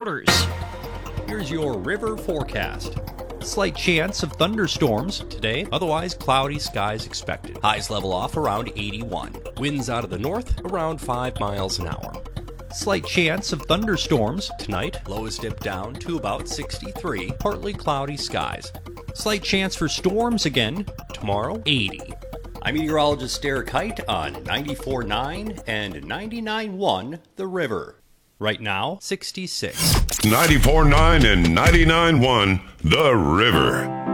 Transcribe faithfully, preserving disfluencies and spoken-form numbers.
waters. Here's your river forecast. Slight chance of thunderstorms today, otherwise cloudy skies expected. Highs level off around eighty-one. Winds out of the north around five miles an hour. Slight chance of thunderstorms tonight. Lows dip down to about sixty-three. Partly cloudy skies. Slight chance for storms again tomorrow, eighty. I'm meteorologist Derek Height on ninety-four point nine and ninety-nine point one The River. Right now, sixty-six. ninety-four point nine and ninety-nine point one The River.